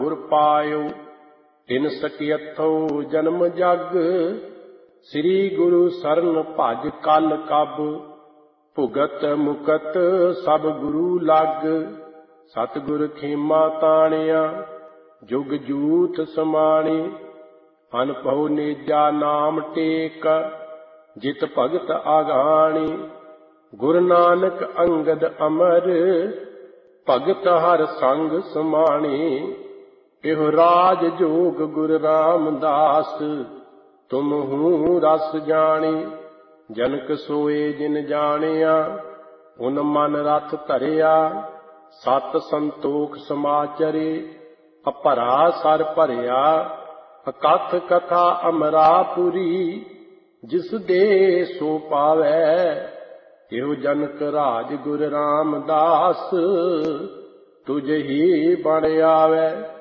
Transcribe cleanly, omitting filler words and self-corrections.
ਗੁਰ ਪਾਇਓ ਤਿਨ ਸਕੀਅਥੋ ਜਨਮ ਜਗ। ਸ੍ਰੀ ਗੁਰੂ ਸਰਨ ਭਜ ਕਲ ਕਬ। ਭੁਗਤ ਮੁਕਤ ਸਭ ਗੁਰੂ ਲਗ। ਸਤਿਗੁਰ ਖੇਮਾ ਤਾਣਿਆ ਜੁਗ ਜੂਥ ਸਮਾਣੀ। ਅਨਭਉ ਨੇਜਾ ਨਾਮ ਟੇਕ ਜਿਤ ਭਗਤ ਆਗਾਣੀ। ਗੁਰੂ ਨਾਨਕ ਅੰਗਦ ਅਮਰ ਭਗਤ ਹਰ ਸੰਗ ਸਮਾਣੀ। ਇਹੋ ਰਾਜ ਜੋਗ ਗੁਰੂ ਰਾਮਦਾਸ ਤੁਮਹੂ ਰਸ ਜਾਣੀ। ਜਨਕ ਸੋਏ ਜਿਨ ਜਾਣਿਆ ਉਨ ਮਨ ਰਥ ਧਰਿਆ। ਸਤ ਸੰਤੋਖ ਸਮਾਚਰੇ ਅਭਰਾ ਸਰ ਭਰਿਆ। ਅਕਥ ਕਥਾ ਅਮਰਾਪੁਰੀ ਜਿਸ ਦੇ ਸੋ ਪਾਵੈ। ਇਹੋ ਜਨਕ ਰਾਜ ਗੁਰੂ ਰਾਮਦਾਸ ਤੁਝ ਹੀ ਬਣ ਆਵੈ।